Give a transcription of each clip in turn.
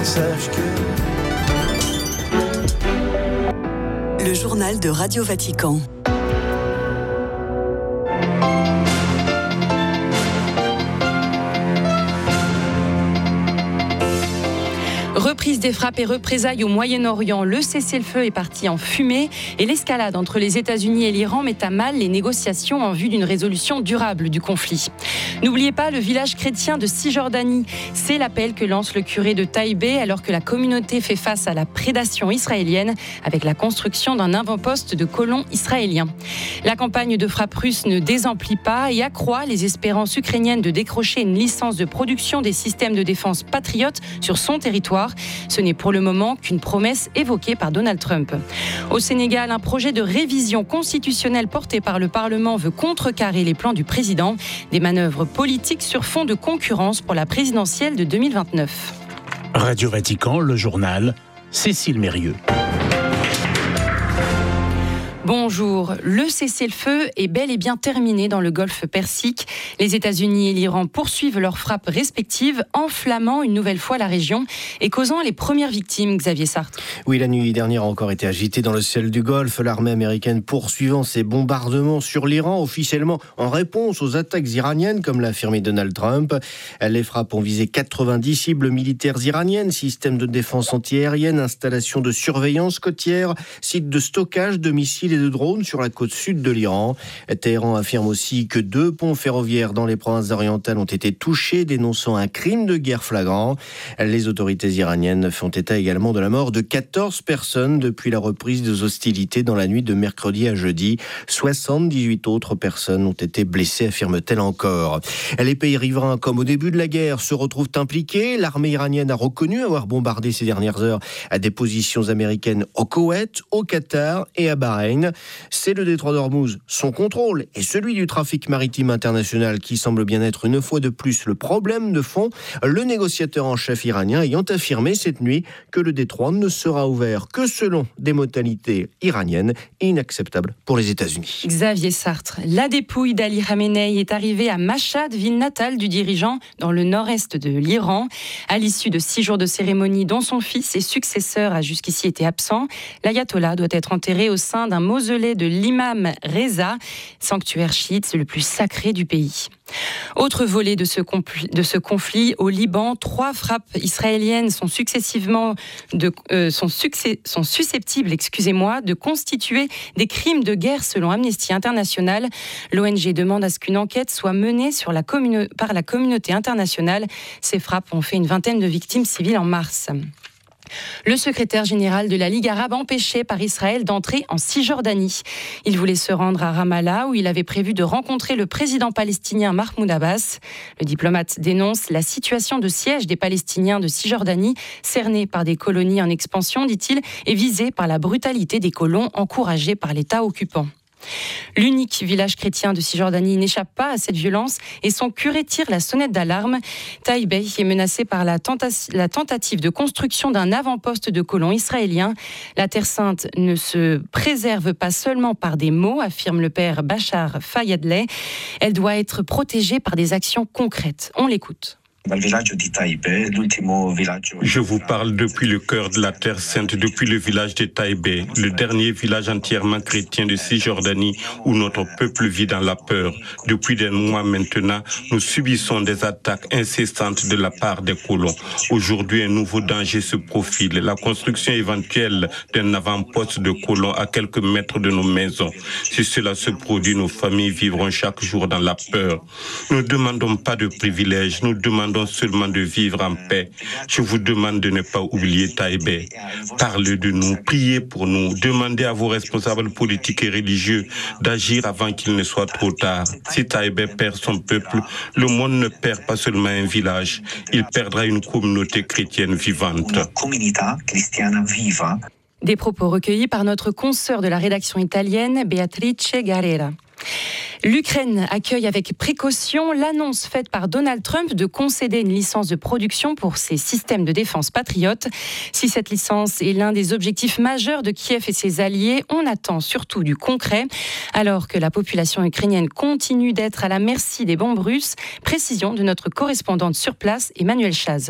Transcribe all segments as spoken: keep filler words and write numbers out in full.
sache que... Le journal de Radio Vatican. Reprise des frappes et représailles au Moyen-Orient, le cessez-le-feu est parti en fumée et l'escalade entre les États-Unis et l'Iran met à mal les négociations en vue d'une résolution durable du conflit. N'oubliez pas le village chrétien de Cisjordanie. C'est l'appel que lance le curé de Taïbé alors que la communauté fait face à la prédation israélienne avec la construction d'un avant-poste de colons israéliens. La campagne de frappe russe ne désemplit pas et accroît les espérances ukrainiennes de décrocher une licence de production des systèmes de défense Patriot sur son territoire. Ce n'est pour le moment qu'une promesse évoquée par Donald Trump. Au Sénégal, un projet de révision constitutionnelle porté par le Parlement veut contrecarrer les plans du président. Des manœuvres politiques sur fond de concurrence pour la présidentielle de deux mille vingt-neuf. Radio Vatican, le journal, Cécile Mérieux. Bonjour, le cessez-le-feu est bel et bien terminé dans le golfe Persique. Les États-Unis et l'Iran poursuivent leurs frappes respectives, enflammant une nouvelle fois la région et causant les premières victimes, Xavier Sartre. Oui, la nuit dernière a encore été agitée dans le ciel du Golfe, l'armée américaine poursuivant ses bombardements sur l'Iran, officiellement en réponse aux attaques iraniennes, comme l'a affirmé Donald Trump. Les frappes ont visé quatre-vingt-dix cibles militaires iraniennes, systèmes de défense antiaérienne, installations de surveillance côtière, sites de stockage de missiles et de drones sur la côte sud de l'Iran. Téhéran affirme aussi que deux ponts ferroviaires dans les provinces orientales ont été touchés, dénonçant un crime de guerre flagrant. Les autorités iraniennes font état également de la mort de quatorze personnes depuis la reprise des hostilités dans la nuit de mercredi à jeudi. soixante-dix-huit autres personnes ont été blessées, affirme-t-elle encore. Les pays riverains, comme au début de la guerre, se retrouvent impliqués. L'armée iranienne a reconnu avoir bombardé ces dernières heures à des positions américaines au Koweït, au Qatar et à Bahreïn. C'est le détroit d'Ormuz, son contrôle et celui du trafic maritime international qui semble bien être une fois de plus le problème de fond. Le négociateur en chef iranien ayant affirmé cette nuit que le détroit ne sera ouvert que selon des modalités iraniennes inacceptables pour les États-Unis. Xavier Sartre, la dépouille d'Ali Khamenei est arrivée à Mashhad, ville natale du dirigeant dans le nord-est de l'Iran. À l'issue de six jours de cérémonie dont son fils et successeur a jusqu'ici été absent, l'ayatollah doit être enterré au sein d'un mausolée de l'imam Reza, sanctuaire chiite le plus sacré du pays. Autre volet de ce, compl- de ce conflit, au Liban, trois frappes israéliennes sont successivement de, euh, sont, succès, sont susceptibles, excusez-moi, de constituer des crimes de guerre selon Amnesty International. L'O N G demande à ce qu'une enquête soit menée sur la commune- par la communauté internationale. Ces frappes ont fait une vingtaine de victimes civiles en mars. Le secrétaire général de la Ligue arabe empêché par Israël d'entrer en Cisjordanie. Il voulait se rendre à Ramallah où il avait prévu de rencontrer le président palestinien Mahmoud Abbas. Le diplomate dénonce la situation de siège des Palestiniens de Cisjordanie, cernés par des colonies en expansion, dit-il, et visés par la brutalité des colons encouragés par l'État occupant. L'unique village chrétien de Cisjordanie n'échappe pas à cette violence et son curé tire la sonnette d'alarme. Taïbé est menacé par la, tenta- la tentative de construction d'un avant-poste de colons israéliens. La Terre Sainte ne se préserve pas seulement par des mots, affirme le père Bachar Fayadleh. Elle doit être protégée par des actions concrètes. On l'écoute. Je vous parle depuis le cœur de la Terre Sainte, depuis le village de Taïbé, le dernier village entièrement chrétien de Cisjordanie où notre peuple vit dans la peur. Depuis des mois maintenant, nous subissons des attaques incessantes de la part des colons. Aujourd'hui, un nouveau danger se profile, la construction éventuelle d'un avant-poste de colons à quelques mètres de nos maisons. Si cela se produit, nos familles vivront chaque jour dans la peur. Nous ne demandons pas de privilèges, nous demandons seulement de vivre en paix. Je vous demande de ne pas oublier Taïbé. Parlez de nous, priez pour nous, demandez à vos responsables politiques et religieux d'agir avant qu'il ne soit trop tard. Si Taïbé perd son peuple, le monde ne perd pas seulement un village, il perdra une communauté chrétienne vivante. Des propos recueillis par notre consoeur de la rédaction italienne, Beatrice Garrera. L'Ukraine accueille avec précaution l'annonce faite par Donald Trump de concéder une licence de production pour ses systèmes de défense patriotes. Si cette licence est l'un des objectifs majeurs de Kiev et ses alliés, on attend surtout du concret. Alors que la population ukrainienne continue d'être à la merci des bombes russes, précision de notre correspondante sur place, Emmanuel Chaz.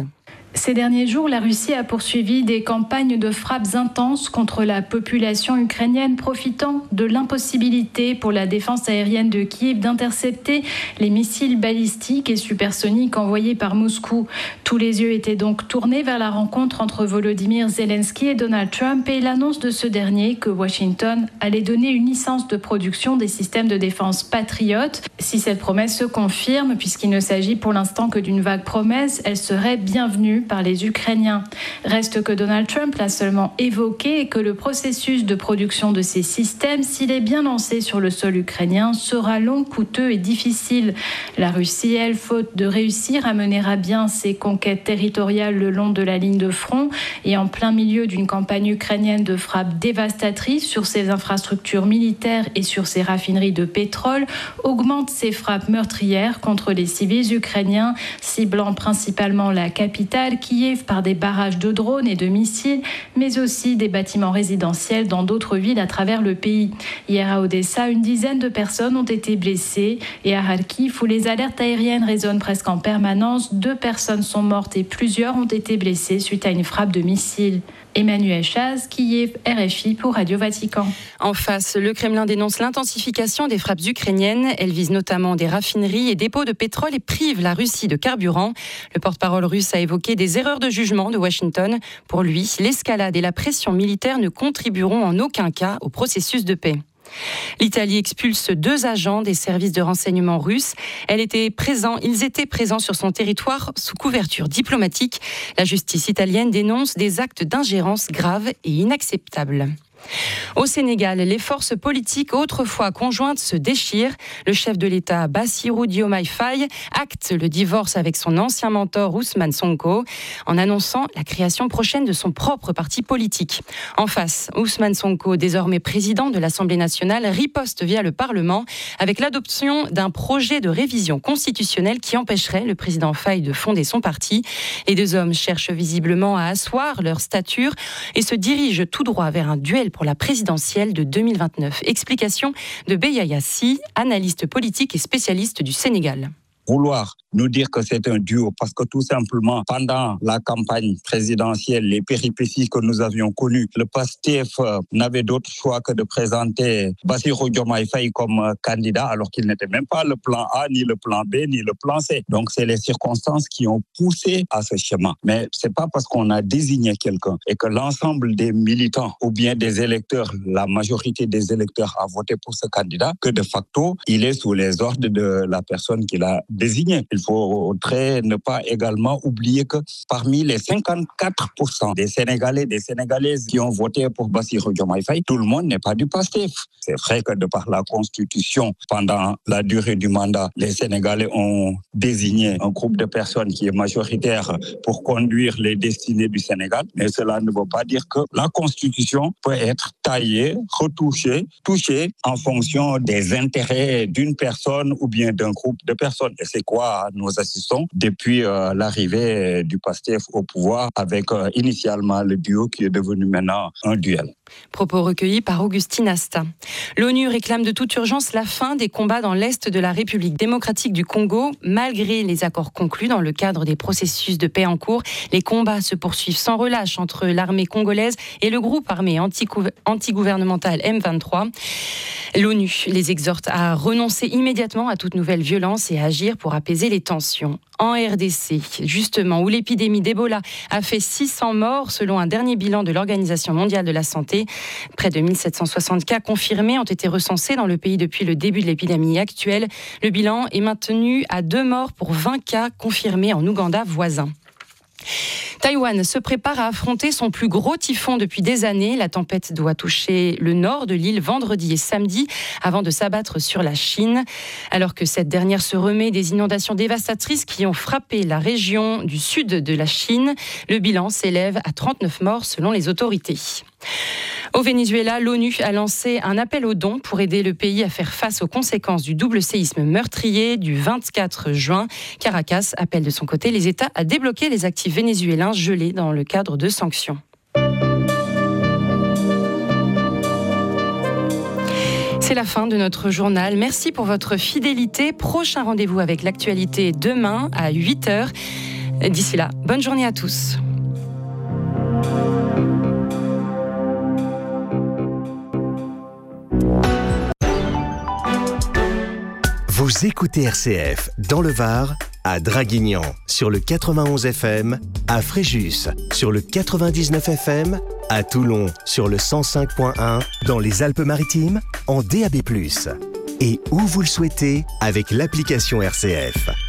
Ces derniers jours, la Russie a poursuivi des campagnes de frappes intenses contre la population ukrainienne, profitant de l'impossibilité pour la défense aérienne de Kiev d'intercepter les missiles balistiques et supersoniques envoyés par Moscou. Tous les yeux étaient donc tournés vers la rencontre entre Volodymyr Zelensky et Donald Trump et l'annonce de ce dernier que Washington allait donner une licence de production des systèmes de défense Patriot. Si cette promesse se confirme, puisqu'il ne s'agit pour l'instant que d'une vague promesse, elle serait bienvenue par les Ukrainiens. Reste que Donald Trump l'a seulement évoqué et que le processus de production de ces systèmes, s'il est bien lancé sur le sol ukrainien, sera long, coûteux et difficile. La Russie, elle, faute de réussir à mener à bien ses conquêtes territoriales le long de la ligne de front et en plein milieu d'une campagne ukrainienne de frappes dévastatrices sur ses infrastructures militaires et sur ses raffineries de pétrole, augmente ses frappes meurtrières contre les civils ukrainiens, ciblant principalement la capitale, Kiev, par des barrages de drones et de missiles, mais aussi des bâtiments résidentiels dans d'autres villes à travers le pays. Hier à Odessa, une dizaine de personnes ont été blessées et à Kharkiv, où les alertes aériennes résonnent presque en permanence, deux personnes sont mortes et plusieurs ont été blessées suite à une frappe de missile. Emmanuel Chaz, Kiev, R F I pour Radio Vatican. En face, le Kremlin dénonce l'intensification des frappes ukrainiennes. Elles visent notamment des raffineries et dépôts de pétrole et privent la Russie de carburant. Le porte-parole russe a évoqué des erreurs de jugement de Washington. Pour lui, l'escalade et la pression militaire ne contribueront en aucun cas au processus de paix. L'Italie expulse deux agents des services de renseignement russes. Elle était présent, ils étaient présents sur son territoire sous couverture diplomatique. La justice italienne dénonce des actes d'ingérence graves et inacceptables. Au Sénégal, les forces politiques autrefois conjointes se déchirent. Le chef de l'État, Bassirou Diomaye Faye, acte le divorce avec son ancien mentor Ousmane Sonko en annonçant la création prochaine de son propre parti politique. En face, Ousmane Sonko, désormais président de l'Assemblée nationale, riposte via le Parlement avec l'adoption d'un projet de révision constitutionnelle qui empêcherait le président Faye de fonder son parti. Les deux hommes cherchent visiblement à asseoir leur stature et se dirigent tout droit vers un duel pour la présidentielle de deux mille vingt-neuf. Explication de Beya Yassi, analyste politique et spécialiste du Sénégal. Vouloir nous dire que c'est un duo parce que tout simplement, pendant la campagne présidentielle, les péripéties que nous avions connues, le PASTEF n'avait d'autre choix que de présenter Bassirou Diomaye Faye comme candidat alors qu'il n'était même pas le plan A, ni le plan B, ni le plan C. Donc c'est les circonstances qui ont poussé à ce schéma. Mais c'est pas parce qu'on a désigné quelqu'un et que l'ensemble des militants ou bien des électeurs, la majorité des électeurs a voté pour ce candidat que de facto, il est sous les ordres de la personne qui l'a désigné. Il faut très ne pas également oublier que parmi les cinquante-quatre pour cent des Sénégalais, des Sénégalaises qui ont voté pour Bassirou Diomaye Faye, tout le monde n'est pas du PASTEF. C'est vrai que de par la Constitution, pendant la durée du mandat, les Sénégalais ont désigné un groupe de personnes qui est majoritaire pour conduire les destinées du Sénégal. Mais cela ne veut pas dire que la Constitution peut être taillée, retouchée, touchée en fonction des intérêts d'une personne ou bien d'un groupe de personnes. Et c'est quoi nous assistons depuis euh, l'arrivée du PASTEF au pouvoir avec euh, initialement le duo qui est devenu maintenant un duel. Propos recueillis par Augustine Asta. L'ONU réclame de toute urgence la fin des combats dans l'est de la République démocratique du Congo. Malgré les accords conclus dans le cadre des processus de paix en cours, les combats se poursuivent sans relâche entre l'armée congolaise et le groupe armé anti-gouvernemental M vingt-trois. L'ONU les exhorte à renoncer immédiatement à toute nouvelle violence et à agir pour apaiser les tensions. En R D C, justement, où l'épidémie d'Ebola a fait six cents morts selon un dernier bilan de l'Organisation mondiale de la santé. Près de mille sept cent soixante cas confirmés ont été recensés dans le pays depuis le début de l'épidémie actuelle. Le bilan est maintenu à deux morts pour vingt cas confirmés en Ouganda voisin. Taïwan se prépare à affronter son plus gros typhon depuis des années. La tempête doit toucher le nord de l'île vendredi et samedi avant de s'abattre sur la Chine. Alors que cette dernière se remet des inondations dévastatrices qui ont frappé la région du sud de la Chine, le bilan s'élève à trente-neuf morts selon les autorités. Au Venezuela, l'ONU a lancé un appel aux dons pour aider le pays à faire face aux conséquences du double séisme meurtrier du vingt-quatre juin. Caracas appelle de son côté les États à débloquer les actifs vénézuéliens gelés dans le cadre de sanctions. C'est la fin de notre journal. Merci pour votre fidélité. Prochain rendez-vous avec l'actualité demain à huit heures. Et d'ici là, bonne journée à tous. Vous écoutez R C F dans le Var, à Draguignan sur le quatre-vingt-onze F M, à Fréjus sur le quatre-vingt-dix-neuf F M, à Toulon sur le cent cinq point un, dans les Alpes-Maritimes en D A B plus, et où vous le souhaitez avec l'application R C F.